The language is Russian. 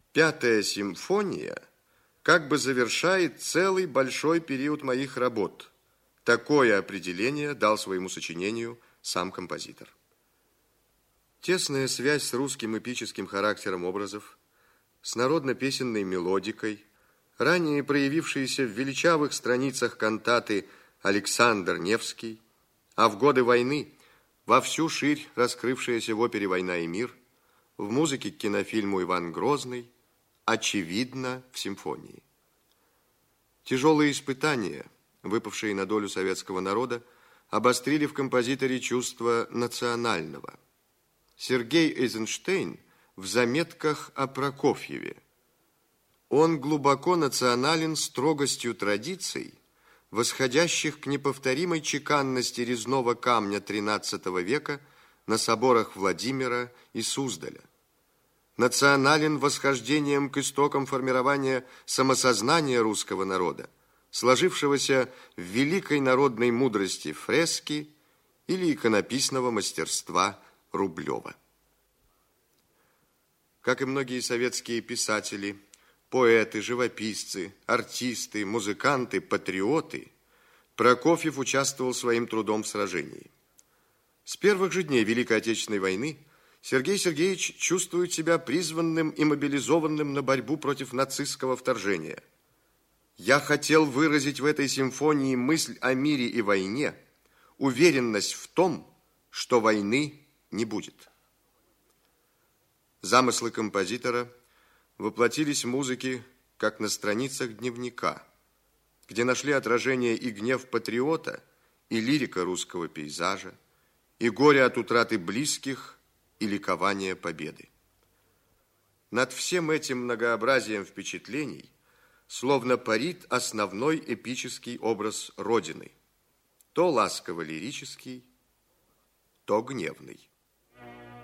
Пятая симфония как бы завершает целый большой период моих работ. Такое определение дал своему сочинению сам композитор. Тесная связь с русским эпическим характером образов, с народно-песенной мелодикой, ранее проявившиеся в величавых страницах кантаты «Александр Невский», а в годы войны во всю ширь раскрывшаяся в опере «Война и мир», в музыке к кинофильму «Иван Грозный», очевидно в симфонии. Тяжелые испытания, выпавшие на долю советского народа, обострили в композиторе чувство национального. Сергей Эйзенштейн в заметках о Прокофьеве. Он глубоко национален строгостью традиций, восходящих к неповторимой чеканности резного камня XIII века на соборах Владимира и Суздаля. Национален восхождением к истокам формирования самосознания русского народа, сложившегося в великой народной мудрости фрески или иконописного мастерства Рублева. Как и многие советские писатели, поэты, живописцы, артисты, музыканты, патриоты, Прокофьев участвовал своим трудом в сражении. С первых же дней Великой Отечественной войны Сергей Сергеевич чувствует себя призванным и мобилизованным на борьбу против нацистского вторжения. «Я хотел выразить в этой симфонии мысль о мире и войне, уверенность в том, что войны не будет». Замыслы композитора воплотились в музыке, как на страницах дневника, где нашли отражение и гнев патриота, и лирика русского пейзажа, и горе от утраты близких, и ликование победы. Над всем этим многообразием впечатлений словно парит основной эпический образ Родины, то ласково-лирический, то гневный.